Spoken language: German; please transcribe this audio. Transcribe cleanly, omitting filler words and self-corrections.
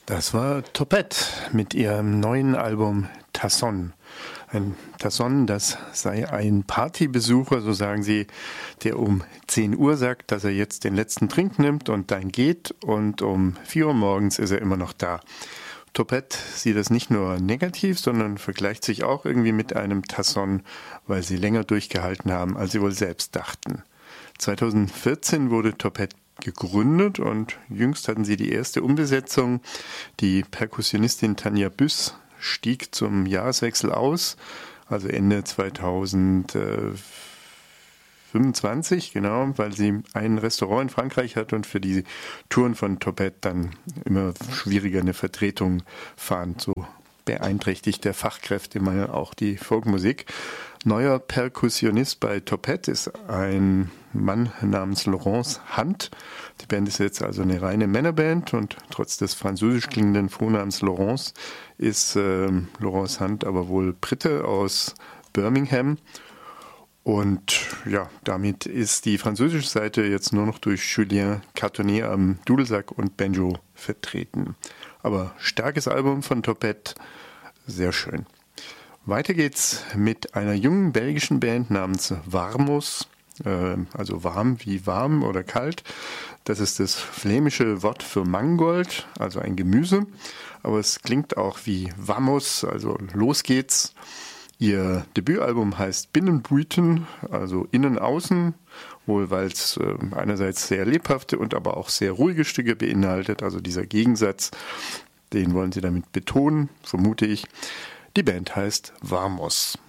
Das war Topette mit ihrem neuen Album Tasson. Ein Tasson, das sei ein Partybesucher, so sagen sie, der um 10 Uhr sagt, dass er jetzt den letzten Trink nimmt und dann geht, und um 4 Uhr morgens ist er immer noch da. Topette sieht das nicht nur negativ, sondern vergleicht sich auch irgendwie mit einem Tasson, weil sie länger durchgehalten haben, als sie wohl selbst dachten. 2014 wurde Topette gegründet und jüngst hatten sie die erste Umbesetzung. Die Perkussionistin Tanja Büss stieg zum Jahreswechsel aus, also Ende 2025, genau, weil sie ein Restaurant in Frankreich hat und für die Touren von Topette dann immer schwieriger eine Vertretung fand. So beeinträchtigt der Fachkräfte mal auch die Folkmusik. Neuer Perkussionist bei Topette ist ein Mann namens Laurence Hunt. Die Band ist jetzt also eine reine Männerband und trotz des französisch klingenden Vornamens Laurence ist Laurence Hunt aber wohl Brite aus Birmingham. Und ja, damit ist die französische Seite jetzt nur noch durch Julien Cartonnet am Dudelsack und Banjo vertreten. Aber starkes Album von Topette, sehr schön. Weiter geht's mit einer jungen belgischen Band namens Warmus, also warm wie warm oder kalt. Das ist das flämische Wort für Mangold, also ein Gemüse. Aber es klingt auch wie Vamos, also los geht's. Ihr Debütalbum heißt Binnenbrüten, also innen-außen, wohl weil es einerseits sehr lebhafte und aber auch sehr ruhige Stücke beinhaltet. Also dieser Gegensatz, den wollen sie damit betonen, vermute ich. Die Band heißt Vamos.